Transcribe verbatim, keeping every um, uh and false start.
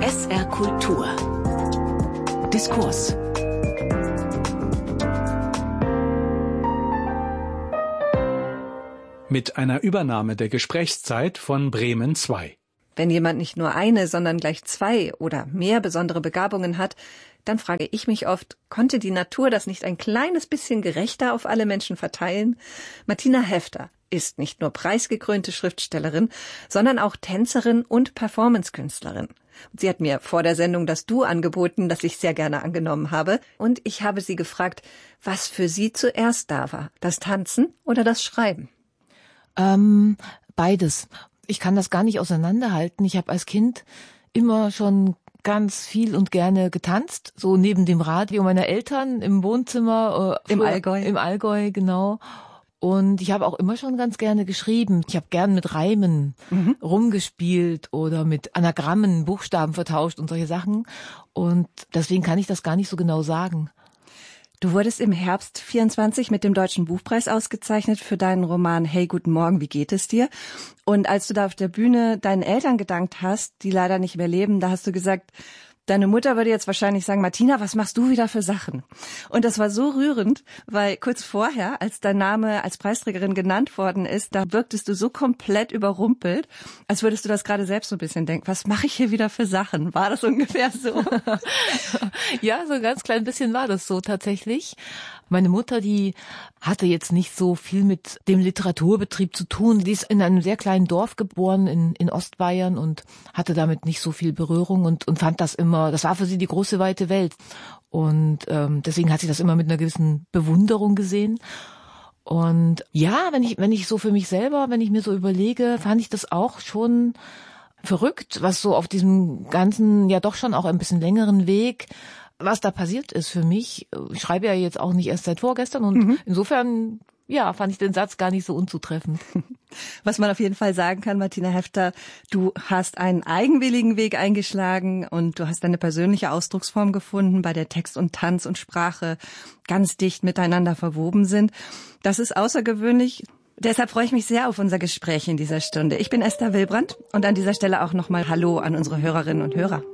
S R Kultur. Diskurs. Mit einer Übernahme der Gesprächszeit von Bremen zwei. Wenn jemand nicht nur eine, sondern gleich zwei oder mehr besondere Begabungen hat, dann frage ich mich oft, konnte die Natur das nicht ein kleines bisschen gerechter auf alle Menschen verteilen? Martina Hefter ist nicht nur preisgekrönte Schriftstellerin, sondern auch Tänzerin und Performancekünstlerin. Sie hat mir vor der Sendung das Du angeboten, das ich sehr gerne angenommen habe. Und ich habe sie gefragt, was für sie zuerst da war, das Tanzen oder das Schreiben? Ähm, beides. Ich kann das gar nicht auseinanderhalten. Ich habe als Kind immer schon ganz viel und gerne getanzt, so neben dem Radio meiner Eltern im Wohnzimmer. Äh, Im früher, Allgäu. Im Allgäu, genau. Und ich habe auch immer schon ganz gerne geschrieben. Ich habe gern mit Reimen mhm. rumgespielt oder mit Anagrammen, Buchstaben vertauscht und solche Sachen. Und deswegen kann ich das gar nicht so genau sagen. Du wurdest im Herbst vierundzwanzig mit dem Deutschen Buchpreis ausgezeichnet für deinen Roman Hey, guten Morgen, wie geht es dir? Und als du da auf der Bühne deinen Eltern gedankt hast, die leider nicht mehr leben, da hast du gesagt, deine Mutter würde jetzt wahrscheinlich sagen, Martina, was machst du wieder für Sachen? Und das war so rührend, weil kurz vorher, als dein Name als Preisträgerin genannt worden ist, da wirktest du so komplett überrumpelt, als würdest du das gerade selbst so ein bisschen denken. Was mache ich hier wieder für Sachen? War das ungefähr so? Ja, so ein ganz klein bisschen war das so tatsächlich. Meine Mutter, die hatte jetzt nicht so viel mit dem Literaturbetrieb zu tun. Die ist in einem sehr kleinen Dorf geboren in, in Ostbayern und hatte damit nicht so viel Berührung und, und fand das immer, das war für sie die große, weite Welt. Und ähm, deswegen hat sie das immer mit einer gewissen Bewunderung gesehen. Und ja, wenn ich, wenn ich so für mich selber, wenn ich mir so überlege, fand ich das auch schon verrückt, was so auf diesem ganzen, ja doch schon auch ein bisschen längeren Weg, was da passiert ist für mich. Ich schreibe ja jetzt auch nicht erst seit vorgestern und mhm. insofern, ja, fand ich den Satz gar nicht so unzutreffend. Was man auf jeden Fall sagen kann, Martina Hefter, du hast einen eigenwilligen Weg eingeschlagen und du hast deine persönliche Ausdrucksform gefunden, bei der Text und Tanz und Sprache ganz dicht miteinander verwoben sind. Das ist außergewöhnlich. Deshalb freue ich mich sehr auf unser Gespräch in dieser Stunde. Ich bin Esther Wilbrand und an dieser Stelle auch nochmal Hallo an unsere Hörerinnen und Hörer.